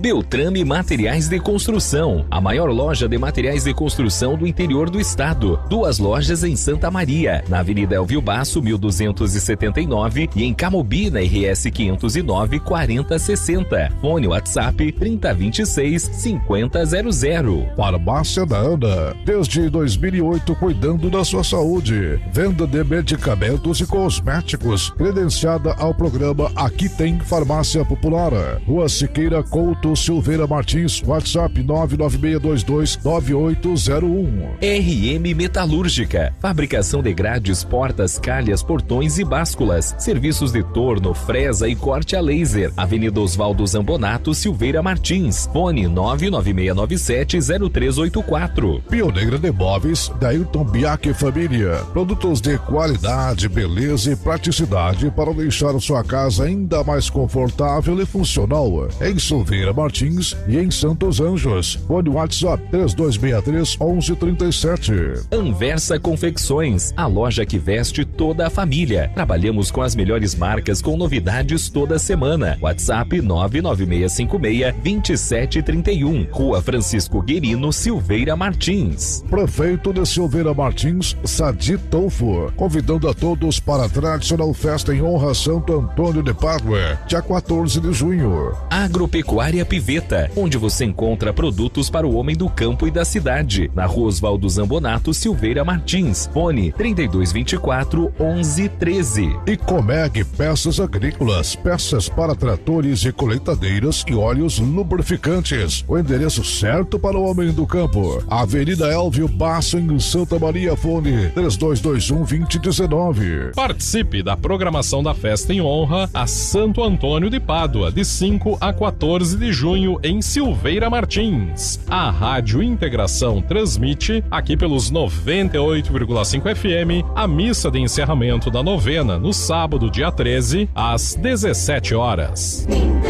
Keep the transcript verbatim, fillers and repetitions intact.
Beltrame Materiais de Construção, a maior loja de materiais de construção do interior do estado. Duas lojas em Santa Maria, na Avenida Elvio Basso, mil duzentos e setenta e nove e em Camobi, na R S quinhentos e nove, quarenta sessenta. Fone WhatsApp trinta, vinte e seis, cinquenta zero zero. Farmácia da Ana, desde dois mil e oito cuidando da sua saúde. Venda de medicamentos e cosméticos, credenciada ao programa Aqui Tem Farmácia Popular. Rua Siqueira Couto Silveira Martins, WhatsApp nove nove seis dois dois nove oito zero um. R M Metalúrgica, fabricação de grades, portas, calhas, portões e básculas. Serviços de torno, fresa e corte a laser. Avenida Oswaldo Zambonato Silveira Martins. Fone nove nove seis nove sete zero três oito quatro. Pioneira de Móveis, Dailton Biac Família. Produtos de qualidade, beleza e praticidade para deixar sua casa ainda mais confortável e funcional. Em Silveira Martins e em Santos Anjos. Fone WhatsApp três dois seis três, onze trinta e sete. Anversa Confecções, a loja que veste toda a família. Trabalhamos com as melhores marcas com novidades toda semana. WhatsApp nove nove seis cinco seis, dois sete três um. Rua Francisco Guerino, Silveira Martins. Prefeito de Silveira Martins, Sadi Tolfo, convidando a todos para a tradicional festa em honra a Santo Antônio de Pádua, dia quatorze de junho. Agropecuária Piveta, onde você encontra produtos para o homem do campo e da cidade. Na Rua Oswaldo Zambonato Silveira Martins. Fone trinta e dois, vinte e quatro, onze treze. E Comeg Peças Agrícolas, peças para tratores e colheitadeiras e óleos lubrificantes. O endereço certo para o homem do campo. Avenida Elvio Basso, em Santa Maria. Fone três dois dois um, dois zero um nove. Participe da programação da festa em honra a Santo Antônio de Pádua, de cinco a quatorze de junho, em Silveira Martins. A Rádio Integração transmite, aqui pelos noventa e oito vírgula cinco F M, a missa de encerramento da novena no sábado, dia treze, às dezessete horas.